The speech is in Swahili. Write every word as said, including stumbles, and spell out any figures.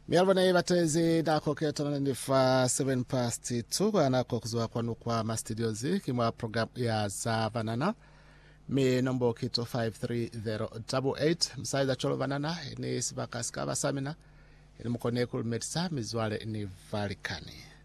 Mialvana ibatezi nako ketana nifa seven past two anako kuzwa kwanu kwa mastudiozi kimwa program ya za vanana mi nombo kito five three zero eight eight msaiza cholo vanana ni sibaka skaba samina ni mkonekul metsa mizwale ni valikani.